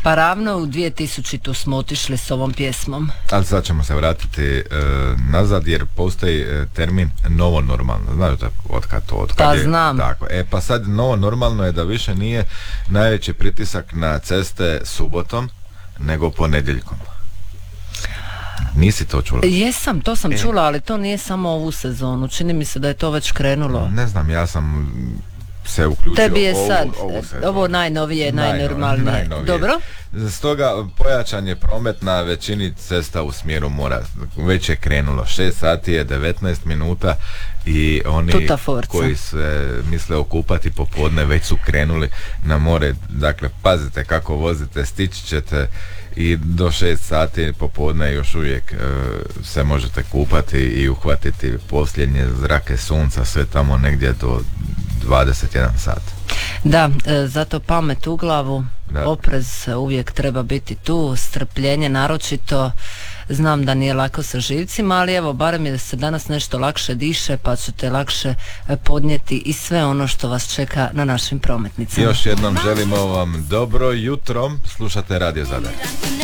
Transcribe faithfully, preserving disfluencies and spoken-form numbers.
Pa ravno u dvije tisućite smo otišli s ovom pjesmom. Ali sad ćemo se vratiti e, nazad jer postoji e, termin novo normalno. Znaš da od kad to? Od kad pa je, znam. Tako. E pa sad novo normalno je da više nije najveći pritisak na ceste subotom nego ponedjeljkom. Nisi to čula? Jesam, to sam e. čula, ali to nije samo ovu sezonu. Čini mi se da je to već krenulo. Ne znam, ja sam se uključio. Tebi je ovu, sad, ovu ovo najnovije, najnormalnije. najnovije. Dobro? Stoga pojačan je promet na većini cesta u smjeru mora. Već je krenulo. šest sati je devetnaest minuta i oni koji se misle okupati popodne već su krenuli na more. Dakle, pazite kako vozite, stići ćete i do šest sati popodne još uvijek e, se možete kupati i uhvatiti posljednje zrake sunca, sve tamo negdje do dvadeset jedan sat. Da, e, zato pamet u glavu, da. Oprez uvijek treba biti tu, strpljenje naročito. Znam da nije lako sa živcima, ali evo, barem je da se danas nešto lakše diše, pa ćete lakše podnijeti i sve ono što vas čeka na našim prometnicama. Još jednom želimo vam dobro jutro, slušate Radio Zadar.